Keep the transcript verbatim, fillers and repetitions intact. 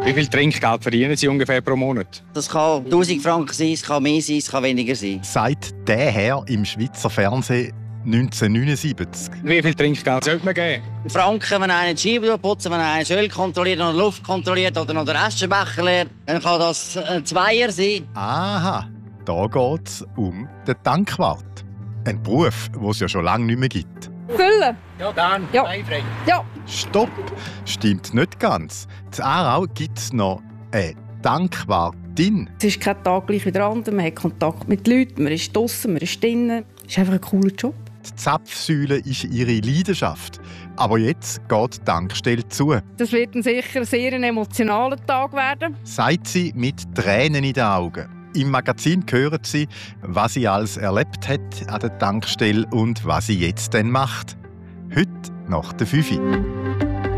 Wie viel Trinkgeld verdienen Sie ungefähr pro Monat? Das kann tausend Franken sein, es kann mehr sein, es kann weniger sein. Sagt der Herr im Schweizer Fernsehen neunzehnhundertneunundsiebzig. Wie viel Trinkgeld sollte man geben? Franken, wenn einer die Scheibe putzt, wenn einer Öl kontrolliert oder Luft kontrolliert oder noch den Aschenbecher leert, dann kann das ein Zweier sein. Aha, da geht es um den Tankwart. Ein Beruf, den es ja schon lange nicht mehr gibt. Füllen? Ja, dann. Ja. Einfrei. Ja. Stopp! Stimmt nicht ganz. In Aarau gibt es noch eine Tankwartin. Es ist kein Tag gleich wie der andere. Man hat Kontakt mit Leuten, man ist draussen, man ist drinnen. Es ist einfach ein cooler Job. Die Zapfsäule ist ihre Leidenschaft. Aber jetzt geht die Tankstelle zu, Das wird ein sicher sehr ein emotionaler Tag werden. sagt sie mit Tränen in den Augen. Im Magazin hören Sie, was sie alles erlebt hat an der Tankstelle und was sie jetzt dann macht. Heute nach der fünf Uhr.